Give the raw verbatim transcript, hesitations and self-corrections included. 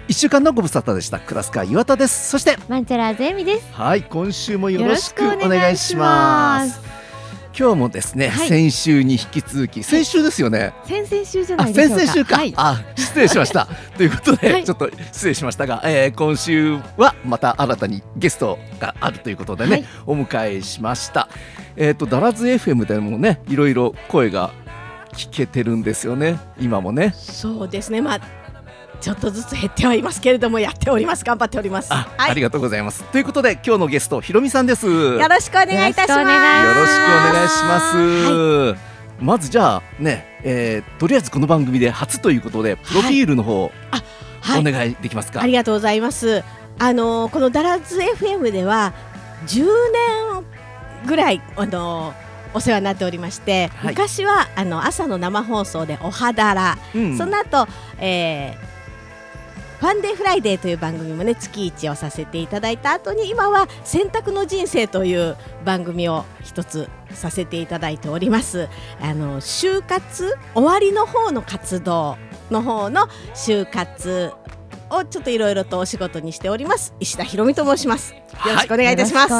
いっしゅうかんのご無沙汰でした。クラスカー岩田です。そしてマンチャラーズエミです。 はい、今週もよろしくお願いします。今日もですね、はい、先週に引き続き、先週ですよね。 先々週じゃないでしょうか。 先々週か、はい、あ、失礼しましたということで、 はい、 ちょっと失礼しましたが、えー、今週はまた新たにゲストがあるということでね、はい、お迎えしました。えーと、ダラズ エフエム でもね、いろいろ声が聞けてるんですよね、今もね。 そうですね、まあちょっとずつ減ってはいますけれども、やっております。頑張っております。 あ,、はい、ありがとうございます。ということで、今日のゲストひろみさんです。 よろしくお願いいたします。よろしくお願いします。はい、まずじゃあね、えー、とりあえずこの番組で初ということでプロフィールの方、はい、あ、はい、お願いできますか。 ありがとうございます。あのー、このダラズ エフエム ではじゅうねんぐらいあのーお世話になっておりまして、はい、昔はあの朝の生放送でおはだら、うん、その後、えーファンデーフライデーという番組もね月いちをさせていただいた後に、今は選択の人生という番組を一つさせていただいております。あの就活終わりの方の活動の方の就活をちょっといろいろとお仕事にしております石田ひろみと申します。よろしくお願いいたします。